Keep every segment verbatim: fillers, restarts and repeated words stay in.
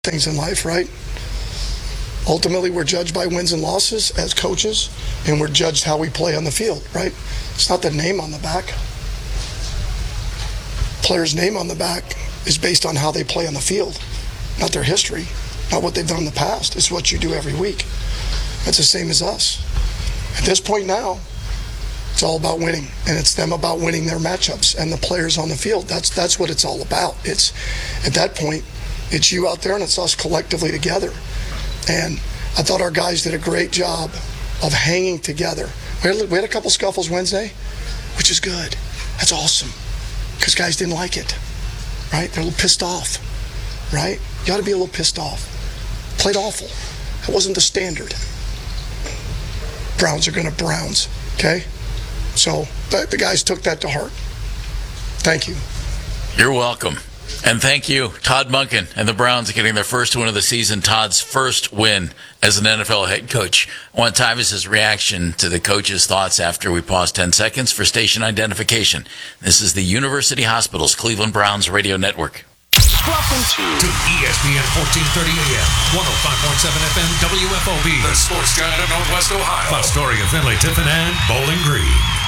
things in life, right? Ultimately, we're judged by wins and losses as coaches, and we're judged how we play on the field, right? It's not the name on the back. Player's name on the back is based on how they play on the field, not their history, not what they've done in the past. It's what you do every week. It's the same as us. At this point now, it's all about winning, and it's them about winning their matchups and the players on the field. That's that's what it's all about. It's at that point, it's you out there and it's us collectively together. And I thought our guys did a great job of hanging together. We had, we had a couple scuffles Wednesday, which is good. That's awesome, because guys didn't like it, right? They're a little pissed off, right? You got to be a little pissed off. Played awful. That wasn't the standard. Browns are going to Browns, okay? So the, the guys took that to heart. Thank you. You're welcome. And thank you, Todd Monken and the Browns getting their first win of the season, Todd's first win as an N F L head coach. I want Tyvus's reaction to the coach's thoughts after we pause ten seconds for station identification. This is the University Hospitals Cleveland Browns Radio Network. Welcome to, to E S P N fourteen thirty A M, one oh five point seven F M W F O B, the sports giant of Northwest Ohio. Astoria, Findlay, Tiffin, and Bowling Green.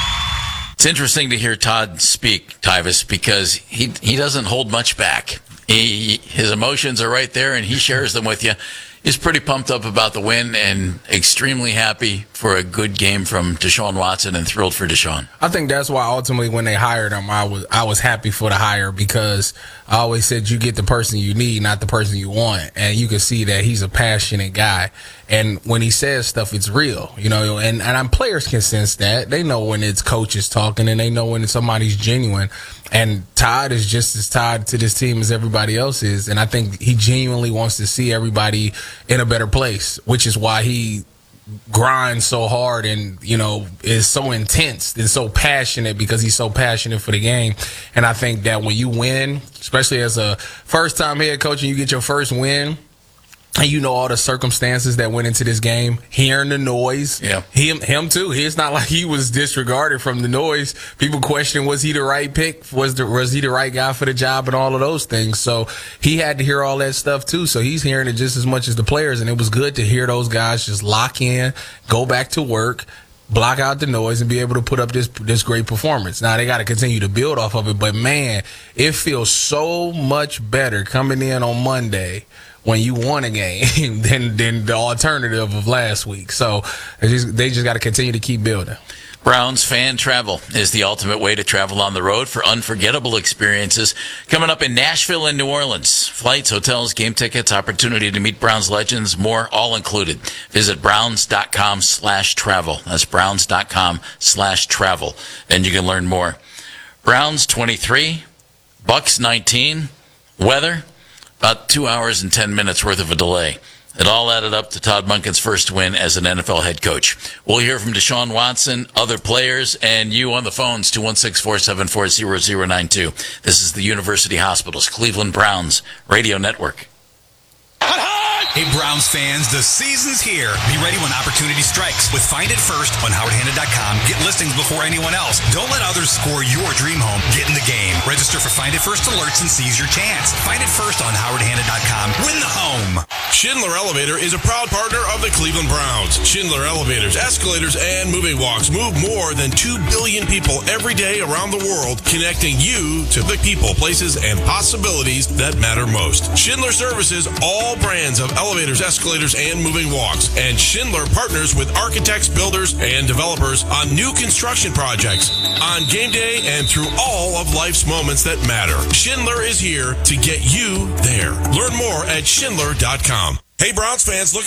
It's interesting to hear Todd speak, Tyvus, because he he doesn't hold much back. He, his emotions are right there, and he shares them with you. He's pretty pumped up about the win and extremely happy for a good game from Deshaun Watson and thrilled for Deshaun. I think that's why ultimately when they hired him, I was I was happy for the hire, because I always said you get the person you need, not the person you want. And you can see that he's a passionate guy. And when he says stuff, it's real, you know, and, and players can sense that. They know when it's coaches talking, and they know when somebody's genuine. And Todd is just as tied to this team as everybody else is. And I think he genuinely wants to see everybody in a better place, which is why he grinds so hard and, you know, is so intense and so passionate, because he's so passionate for the game. And I think that when you win, especially as a first-time head coach and you get your first win, and you know all the circumstances that went into this game, hearing the noise. Yeah. Him him too. It's not like he was disregarded from the noise. People question, was he the right pick? Was the, was he the right guy for the job, and all of those things. So he had to hear all that stuff too. So he's hearing it just as much as the players, and it was good to hear those guys just lock in, go back to work, block out the noise, and be able to put up this this great performance. Now, they got to continue to build off of it, but man, it feels so much better coming in on Monday when you won a game than, than the alternative of last week. So they just, they just got to continue to keep building. Browns Fan Travel is the ultimate way to travel on the road for unforgettable experiences. Coming up in Nashville and New Orleans. Flights, hotels, game tickets, opportunity to meet Browns legends, more, all included. Visit browns.com slash travel. That's browns.com slash travel. And you can learn more. Browns twenty-three, Bucks nineteen, weather, about two hours and ten minutes worth of a delay. It all added up to Todd Monken's first win as an N F L head coach. We'll hear from Deshaun Watson, other players, and you on the phones, two one six, four seven four, zero zero nine two. This is the University Hospitals Cleveland Browns Radio Network. Hey, Browns fans, the season's here. Be ready when opportunity strikes with Find It First on Howard Hanna dot com. Get listings before anyone else. Don't let others score your dream home. Get in the game. Register for Find It First alerts and seize your chance. Find It First on Howard Hanna dot com. Win the home. Schindler Elevator is a proud partner of the Cleveland Browns. Schindler Elevators, escalators, and moving walks move more than two billion people every day around the world, connecting you to the people, places, and possibilities that matter most. Schindler services all brands of elevators, escalators, and moving walks. And Schindler partners with architects, builders, and developers on new construction projects, on game day, and through all of life's moments that matter. Schindler is here to get you there. Learn more at schindler dot com. Hey, Browns fans, look